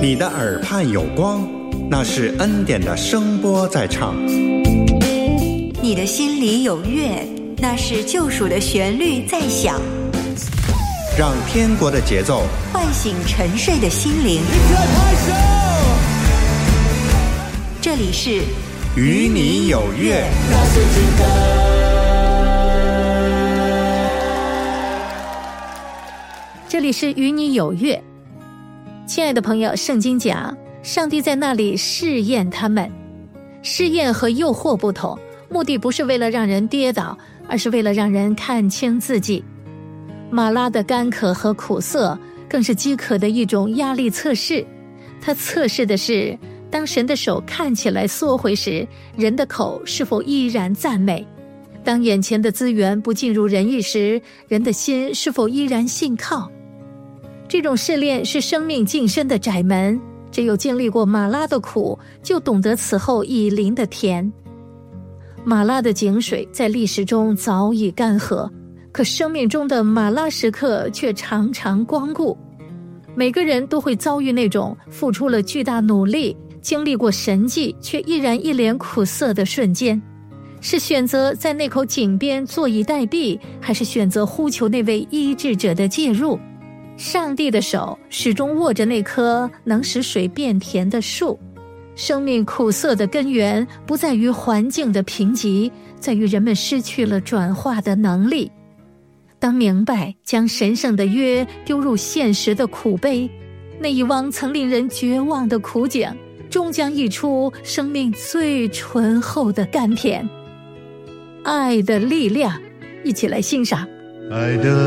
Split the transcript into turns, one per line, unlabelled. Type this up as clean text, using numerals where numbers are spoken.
你的耳畔有光，那是恩典的声波在唱。
你的心里有乐，那是救赎的旋律在响。
让天国的节奏
唤醒沉睡的心灵。这里是
与你有约。
这里是与你有约。亲爱的朋友，圣经讲上帝在那里试验他们。试验和诱惑不同，目的不是为了让人跌倒，而是为了让人看清自己。马拉的干渴和苦涩更是饥渴的一种压力测试。它测试的是当神的手看起来缩回时，人的口是否依然赞美；当眼前的资源不尽如人意时，人的心是否依然信靠。这种试炼是生命晋升的窄门，只有经历过马拉的苦，就懂得此后以临的甜。马拉的井水在历史中早已干涸，可生命中的马拉时刻却常常光顾。每个人都会遭遇那种付出了巨大努力，经历过神迹，却依然一脸苦涩的瞬间。是选择在那口井边坐以待毙，还是选择呼求那位医治者的介入？上帝的手始终握着那棵能使水变甜的树。生命苦涩的根源不在于环境的贫瘠，在于人们失去了转化的能力。当明白将神圣的约丢入现实的苦杯，那一汪曾令人绝望的苦井，终将溢出生命最醇厚的甘甜。爱的力量，一起来欣赏。
爱的